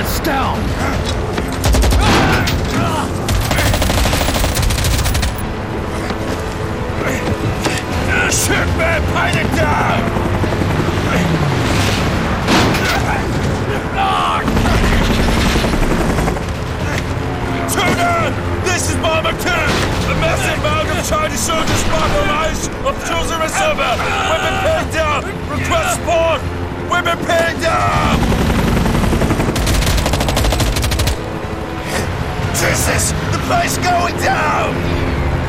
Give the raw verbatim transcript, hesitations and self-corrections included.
Terrorists down! Shit, man! Fight it down! Tuna! This is Bomber two! A massive amount of Chinese soldiers mobilized of chosen reservoir! We've been pinned down! Request support! We've been pinned down! Jesus! The place going down!